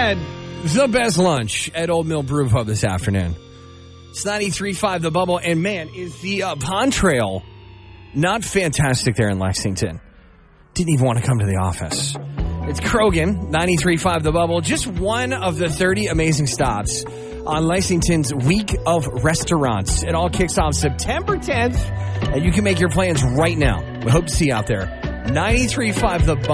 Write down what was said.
had the best lunch at Old Mill Brew Pub this afternoon. It's 93.5 The Bubble, and man, is the Pond Trail not fantastic there in Lexington. Didn't even want to come to the office. It's Krogan, 93.5 The Bubble, just one of the 30 amazing stops on Lexington's Week of Restaurants. It all kicks off September 10th, and you can make your plans right now. We hope to see you out there. 93.5 The Bubble.